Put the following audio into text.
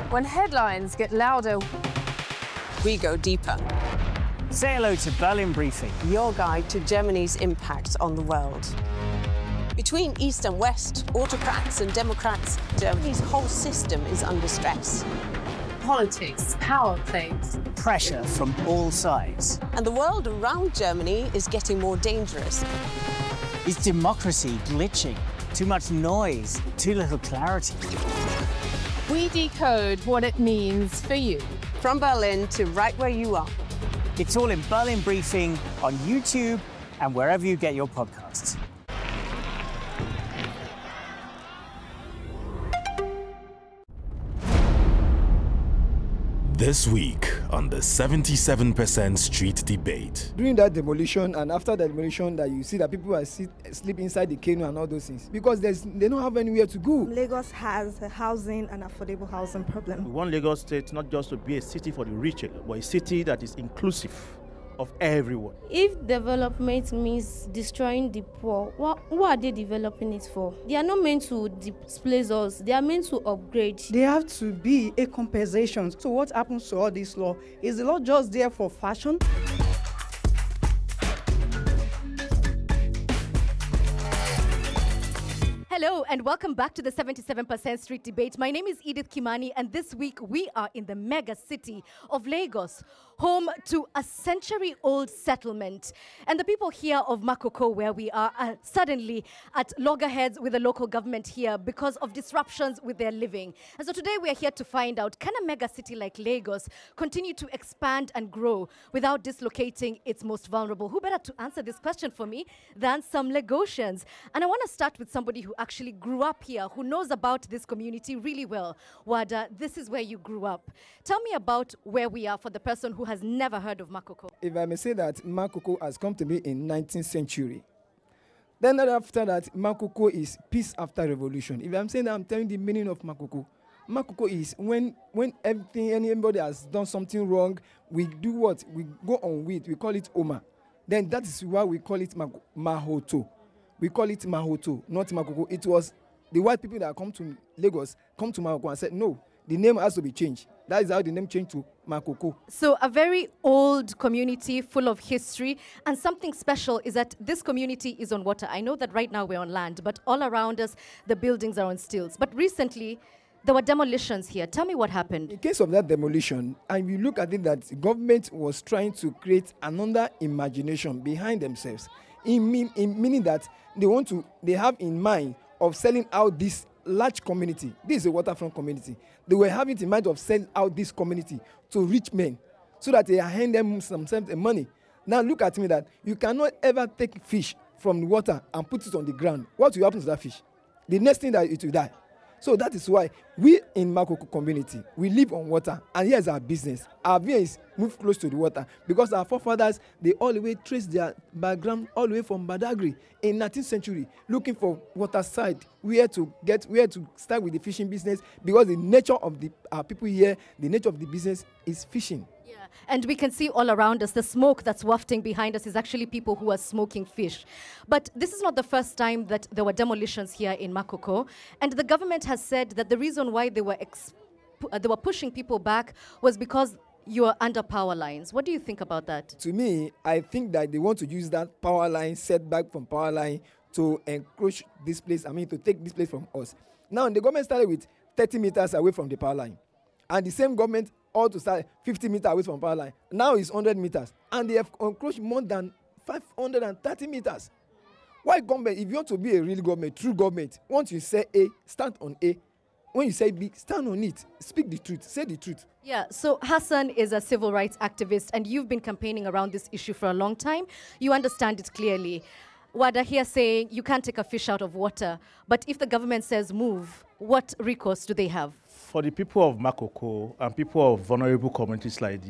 When headlines get louder, we go deeper. Say hello to Berlin Briefing, Your guide to Germany's impact on the world. Between East and West, autocrats and democrats, Germany's whole system is under stress. politics, power plays. pressure from all sides. And the world around Germany is getting more dangerous. Is democracy glitching? Too much noise, too little clarity. We decode what it means for you. From Berlin to right where you are. It's all in Berlin Briefing on YouTube and wherever you get your podcasts. This week on the 77% Street Debate. During that demolition and after the demolition, that you see that people are sleep inside the canoe and all those things because they don't have anywhere to go. Lagos has a housing and affordable housing problem. We want Lagos State not just to be a city for the rich, but a city that is inclusive of everyone. If development means destroying the poor, what are they developing it for? They are not meant to displace us, they are meant to upgrade. There have to be a compensation. So what happens to all this law? Is the law just there for fashion? Hello and welcome back to the 77% Street Debate. My name is Edith Kimani and this week we are in the mega city of Lagos, home to a century-old settlement. And the people here of Makoko, where we are suddenly at loggerheads with the local government here because of disruptions with their living. And so today we are here to find out, can a mega city like Lagos continue to expand and grow without dislocating its most vulnerable? Who better to answer this question for me than some Lagosians? And I want to start with somebody who actually grew up here, who knows about this community really well. Wada, this is where you grew up. Tell me about where we are for the person who has never heard of Makoko. If I may say that Makoko has come to be in 19th century. Then after that, Makoko is peace after revolution. If I'm saying that, I'm telling the meaning of Makoko. Makoko is when anybody has done something wrong, we do what? We go on with, we call it Oma. Then that is why we call it Mahoto. We call it Mahoto, not Makoko. It was the white people that come to Lagos, come to Makoko and said, no, the name has to be changed. That is how the name changed to Makoko. So a very old community full of history, and something special is that this community is on water. I know that right now we're on land, but all around us, the buildings are on stilts. But recently, there were demolitions here. Tell me what happened. In case of that demolition, and you look at it that government was trying to create another imagination behind themselves, meaning that they have in mind of selling out this large community. This is a waterfront community. They were having in mind of selling out this community to rich men so that they hand them some money. Now look at me that you cannot ever take fish from the water and put it on the ground. What will happen to that fish? The next thing that it will die. So that is why we in Makoko community, we live on water, and here's our business. Our business move close to the water because our forefathers, they all the way trace their background all the way from Badagry in 19th century, looking for water side, where to start with the fishing business because the nature of the people here, the nature of the business is fishing. Yeah, and we can see all around us, the smoke that's wafting behind us is actually people who are smoking fish. But this is not the first time that there were demolitions here in Makoko. And the government has said that the reason why they were pushing people back was because you are under power lines. What do you think about that? To me, I think that they want to use that power line, setback from power line, to encroach this place, to take this place from us. Now, the government started with 30 meters away from the power line. And the same government all to start 50 meters away from power line. Now it's 100 meters. And they have encroached more than 530 meters. Why government, if you want to be a real government, true government, once you say A, stand on A. When you say B, stand on it. Speak the truth. Say the truth. Yeah, so Hassan is a civil rights activist, and you've been campaigning around this issue for a long time. You understand it clearly. Wada here saying you can't take a fish out of water, but if the government says move, what recourse do they have? For the people of Makoko and people of vulnerable communities like